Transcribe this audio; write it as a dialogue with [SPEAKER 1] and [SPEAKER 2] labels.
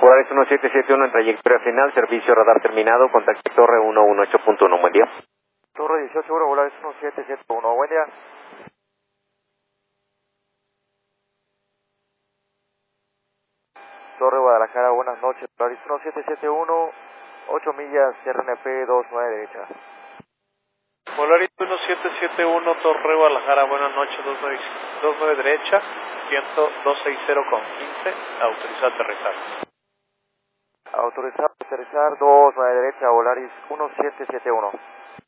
[SPEAKER 1] Polaris 1771 en trayectoria final, servicio radar terminado, contacto Torre 118.1, buen día.
[SPEAKER 2] Torre 181, Polaris 1771, buen día. Torre Guadalajara, buenas noches, Polaris 1771, 8 millas, RNP 29 derecha.
[SPEAKER 3] Polaris 1771, Torre Guadalajara, buenas noches, 29 derecha, 260 con 15, autorizado a aterrizar.
[SPEAKER 2] Autorizado a aterrizar, 29 derecha, Polaris 1771.